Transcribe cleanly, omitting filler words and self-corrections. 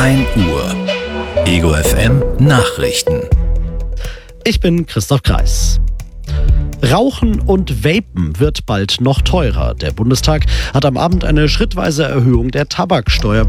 1 Uhr. Ego FM Nachrichten. Ich bin Christoph Kreis. Rauchen und Vapen wird bald noch teurer. Der Bundestag hat am Abend eine schrittweise Erhöhung der Tabaksteuer